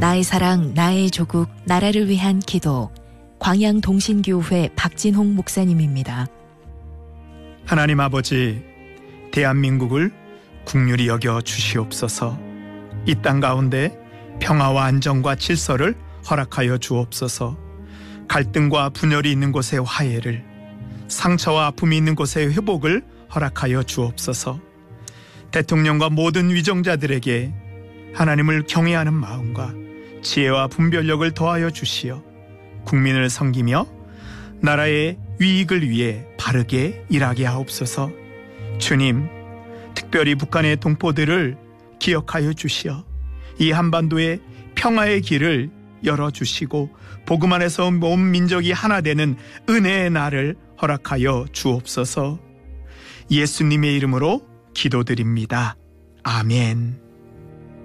나의 사랑, 나의 조국, 나라를 위한 기도. 광양동신교회 박진홍 목사님입니다. 하나님 아버지, 대한민국을 긍휼히 여겨 주시옵소서. 이 땅 가운데 평화와 안정과 질서를 허락하여 주옵소서. 갈등과 분열이 있는 곳에 화해를, 상처와 아픔이 있는 곳에 회복을 허락하여 주옵소서. 대통령과 모든 위정자들에게 하나님을 경외하는 마음과 지혜와 분별력을 더하여 주시어 국민을 섬기며 나라의 유익을 위해 바르게 일하게 하옵소서. 주님, 특별히 북한의 동포들을 기억하여 주시어 이 한반도의 평화의 길을 열어주시고 복음 안에서 온 민족이 하나 되는 은혜의 날을 허락하여 주옵소서. 예수님의 이름으로 기도드립니다. 아멘.